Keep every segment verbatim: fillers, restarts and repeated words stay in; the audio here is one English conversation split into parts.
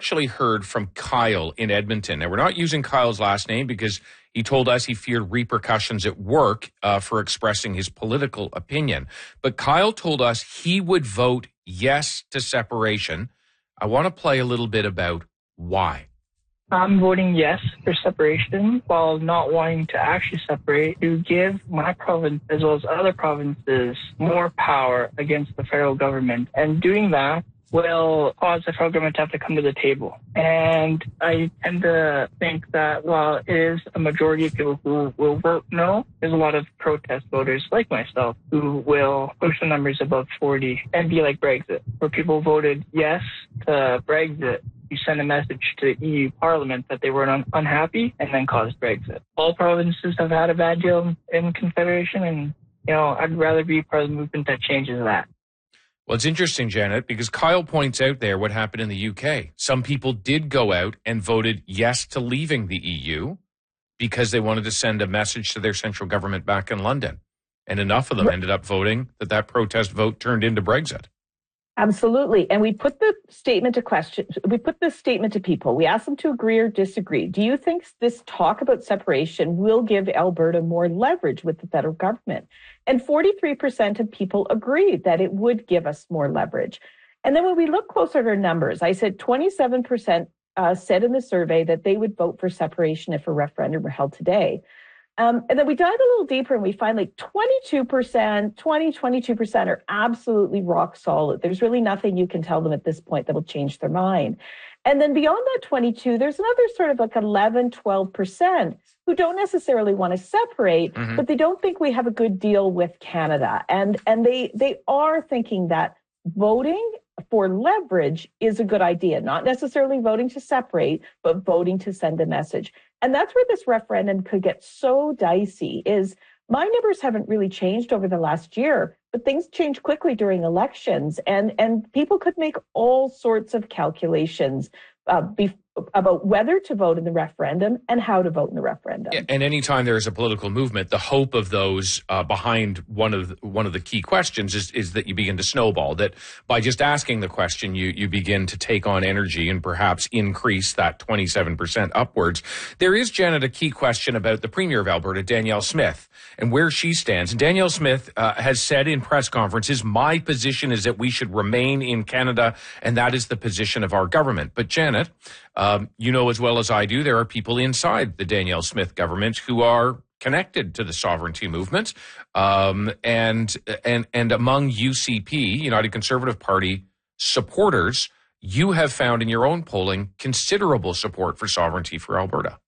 actually heard from Kyle in Edmonton. Now, we're not using Kyle's last name because he told us he feared repercussions at work uh, for expressing his political opinion. But Kyle told us he would vote yes to separation. I want to play a little bit about why. I'm voting yes for separation while not wanting to actually separate to give my province as well as other provinces more power against the federal government. And doing that will cause the federal government to have to come to the table. And I tend to think that while it is a majority of people who will vote no, there's a lot of protest voters like myself who will push the numbers above forty and be like Brexit, where people voted yes to Brexit. You send a message to the E U Parliament that they were un- unhappy and then caused Brexit. All provinces have had a bad deal in Confederation, and, you know, I'd rather be part of the movement that changes that. Well, it's interesting, Janet, because Kyle points out there what happened in the U K. Some people did go out and voted yes to leaving the E U because they wanted to send a message to their central government back in London. And enough of them ended up voting that that protest vote turned into Brexit. Absolutely. And we put the statement to question, we put this statement to people. We asked them to agree or disagree. Do you think this talk about separation will give Alberta more leverage with the federal government? And forty-three percent of people agreed that it would give us more leverage. And then when we look closer at our numbers, I said twenty-seven percent uh, said in the survey that they would vote for separation if a referendum were held today. Um, and then we dive a little deeper and we find like twenty-two percent, twenty, twenty-two percent are absolutely rock solid. There's really nothing you can tell them at this point that will change their mind. And then beyond that twenty-two, there's another sort of like eleven, twelve percent who don't necessarily want to separate, mm-hmm. but they don't think we have a good deal with Canada. And, and they, they are thinking that voting for leverage is a good idea, not necessarily voting to separate, but voting to send a message. And that's where this referendum could get so dicey is my numbers haven't really changed over the last year, but things change quickly during elections, and, and people could make all sorts of calculations uh, be, about whether to vote in the referendum and how to vote in the referendum. And anytime there is a political movement, the hope of those uh, behind one of the, one of the key questions is, is that you begin to snowball, that by just asking the question, you, you begin to take on energy and perhaps increase that twenty-seven percent upwards. There is, Janet, a key question about the Premier of Alberta, Danielle Smith, and where she stands. And Danielle Smith uh, has said in press conferences, my position is that we should remain in Canada, and that is the position of our government. But Janet, um, you know as well as I do, there are people inside the Danielle Smith government who are connected to the sovereignty movement, um, and and and among U C P, United Conservative Party supporters, you have found in your own polling considerable support for sovereignty for Alberta.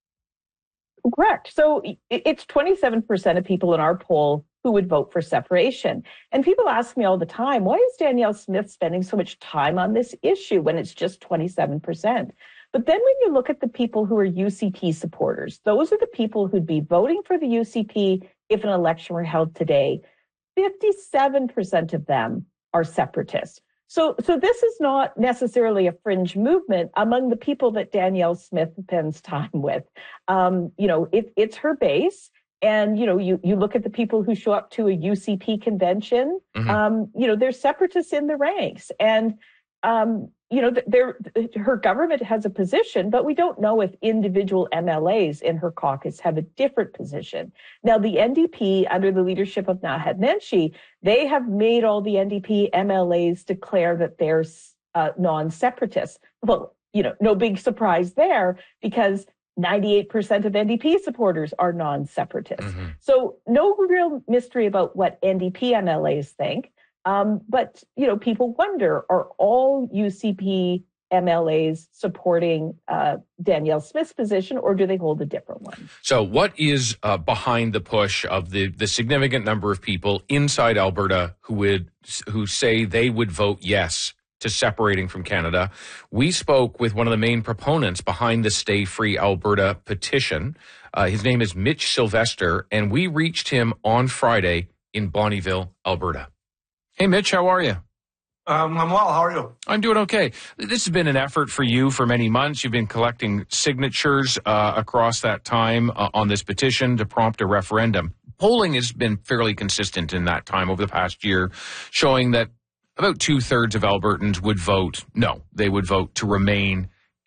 Correct. So it's twenty-seven percent of people in our poll who would vote for separation. And people ask me all the time, why is Danielle Smith spending so much time on this issue when it's just twenty-seven percent? But then when you look at the people who are U C P supporters, those are the people who'd be voting for the U C P if an election were held today. fifty-seven percent of them are separatists. So, so this is not necessarily a fringe movement among the people that Danielle Smith spends time with. Um, you know, it, it's her base. And, you know, you, you look at the people who show up to a U C P convention, mm-hmm. um, you know, there's separatists in the ranks. And, um, you know, they're, her government has a position, but we don't know if individual M L As in her caucus have a different position. Now, the N D P, under the leadership of Naheed Nenshi, they have made all the N D P M L As declare that they're uh, non-separatists. Well, you know, no big surprise there, because ninety-eight percent of N D P supporters are non-separatists. Mm-hmm. So no real mystery about what N D P M L As think. Um, but, you know, people wonder, are all U C P M L As supporting uh, Danielle Smith's position, or do they hold a different one? So what is uh, behind the push of the, the significant number of people inside Alberta who would who say they would vote yes to separating from Canada? We spoke with one of the main proponents behind the Stay Free Alberta petition. Uh, his name is Mitch Sylvester, and we reached him on Friday in Bonnyville, Alberta. Hey, Mitch, how are you? Um, I'm well. How are you? I'm doing okay. This has been an effort for you for many months. You've been collecting signatures uh, across that time uh, on this petition to prompt a referendum. Polling has been fairly consistent in that time over the past year, showing that about two-thirds of Albertans would vote no. They would vote to remain